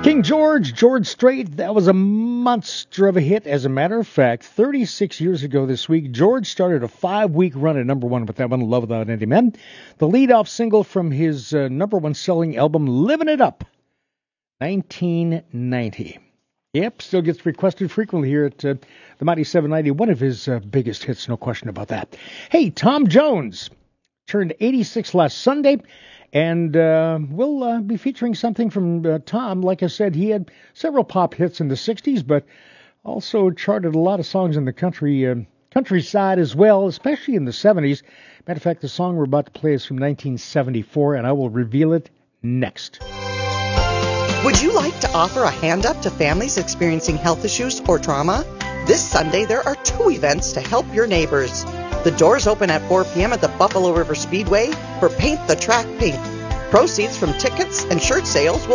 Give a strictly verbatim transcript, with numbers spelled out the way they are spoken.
King George, George Strait, that was a monster of a hit. As a matter of fact, thirty-six years ago this week, George started a five-week run at number one with that one, Love Without Any Men. The lead-off single from his uh, number one selling album, Livin' It Up, nineteen ninety. Yep, still gets requested frequently here at uh, the Mighty seven ninety. One of his uh, biggest hits, no question about that. Hey, Tom Jones turned eighty-six last Sunday. And uh, we'll uh, be featuring something from uh, Tom. Like I said, he had several pop hits in the sixties, but also charted a lot of songs in the country uh, countryside as well, especially in the seventies. Matter of fact, the song we're about to play is from nineteen seventy-four, and I will reveal it next. Would you like to offer a hand up to families experiencing health issues or trauma? This Sunday, there are two events to help your neighbors. The doors open at four p.m. at the Buffalo River Speedway for Paint the Track Pink. Proceeds from tickets and shirt sales will